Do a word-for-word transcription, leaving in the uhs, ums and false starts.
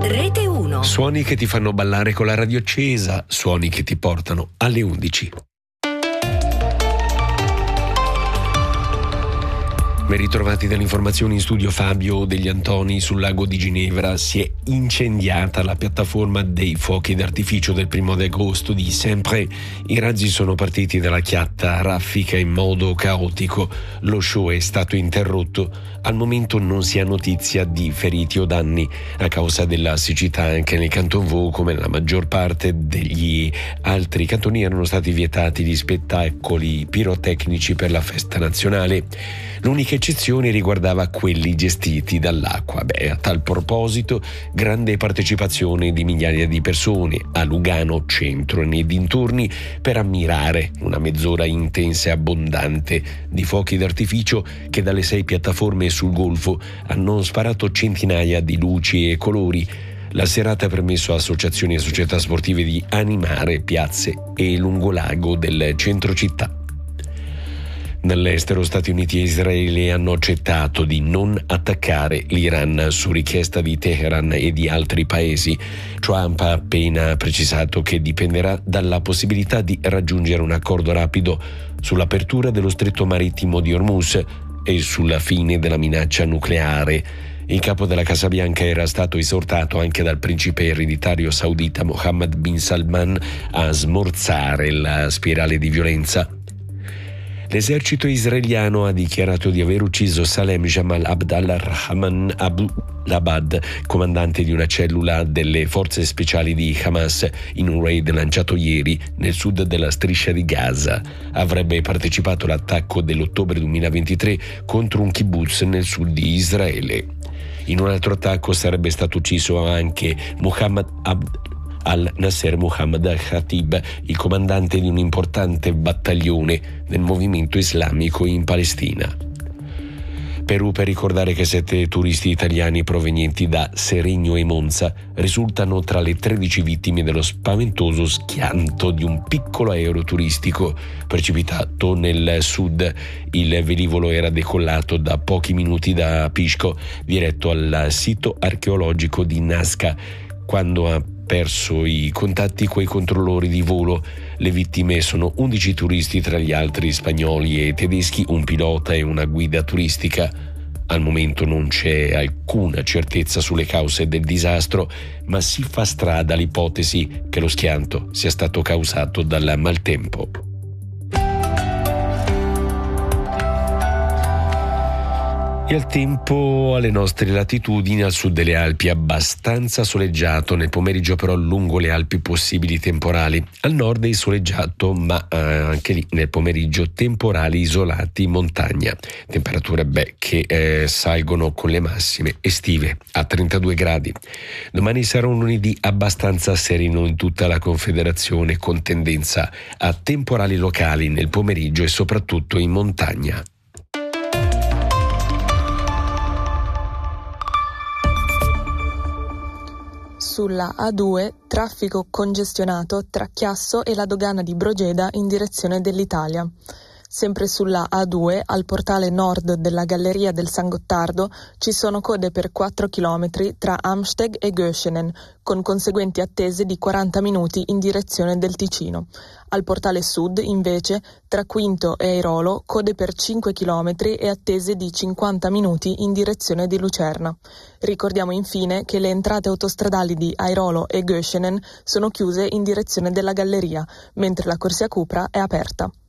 Rete uno. Suoni che ti fanno ballare con la radio accesa, suoni che ti portano alle undici. Ben ritrovati dalle informazioni in studio Fabio degli Antoni. Sul lago di Ginevra si è incendiata la piattaforma dei fuochi d'artificio del primo di agosto di Saint-Pré. I razzi sono partiti dalla chiatta raffica in modo caotico. Lo show è stato interrotto. Al momento non si ha notizia di feriti o danni a causa della siccità. Anche nel Canton Vaud, come nella maggior parte degli altri cantoni, erano stati vietati gli spettacoli pirotecnici per la festa nazionale. L'unica eccezione riguardava quelli gestiti dall'acqua. Beh, a tal proposito, grande partecipazione di migliaia di persone a Lugano, centro e nei dintorni, per ammirare una mezz'ora intensa e abbondante di fuochi d'artificio che dalle sei piattaforme sul golfo hanno sparato centinaia di luci e colori. La serata ha permesso a associazioni e società sportive di animare piazze e lungolago del centro città. Dall'estero, Stati Uniti e Israele hanno accettato di non attaccare l'Iran su richiesta di Teheran e di altri paesi. Trump ha appena precisato che dipenderà dalla possibilità di raggiungere un accordo rapido sull'apertura dello stretto marittimo di Hormuz e sulla fine della minaccia nucleare. Il capo della Casa Bianca era stato esortato anche dal principe ereditario saudita Mohammed bin Salman a smorzare la spirale di violenza. L'esercito israeliano ha dichiarato di aver ucciso Salem Jamal Abd al-Rahman Abu Labad, comandante di una cellula delle forze speciali di Hamas, in un raid lanciato ieri nel sud della striscia di Gaza. Avrebbe partecipato all'attacco dell'ottobre duemilaventitré contro un kibbutz nel sud di Israele. In un altro attacco sarebbe stato ucciso anche Muhammad Abd al-Nasser Muhammad al-Khatib, il comandante di un importante battaglione del movimento islamico in Palestina. Perù, per ricordare che sette turisti italiani provenienti da Seregno e Monza risultano tra le tredici vittime dello spaventoso schianto di un piccolo aereo turistico precipitato nel sud. Il velivolo era decollato da pochi minuti da Pisco, diretto al sito archeologico di Nazca, quando ha perso i contatti coi controllori di volo. Le vittime sono undici turisti, tra gli altri spagnoli e tedeschi, un pilota e una guida turistica. Al momento non c'è alcuna certezza sulle cause del disastro, ma si fa strada l'ipotesi che lo schianto sia stato causato dal maltempo. E al tempo alle nostre latitudini, al sud delle Alpi abbastanza soleggiato, nel pomeriggio però lungo le Alpi possibili temporali, al nord è soleggiato ma eh, anche lì nel pomeriggio temporali isolati in montagna, temperature beh, che eh, salgono con le massime estive a trentadue gradi. Domani sarà un lunedì abbastanza sereno in tutta la Confederazione, con tendenza a temporali locali nel pomeriggio e soprattutto in montagna. Sulla A due, traffico congestionato tra Chiasso e la dogana di Brogeda in direzione dell'Italia. Sempre sulla A due, al portale nord della Galleria del San Gottardo, ci sono code per quattro chilometri tra Amsteg e Göschenen, con conseguenti attese di quaranta minuti in direzione del Ticino. Al portale sud, invece, tra Quinto e Airolo, code per cinque chilometri e attese di cinquanta minuti in direzione di Lucerna. Ricordiamo infine che le entrate autostradali di Airolo e Göschenen sono chiuse in direzione della Galleria, mentre la corsia Cupra è aperta.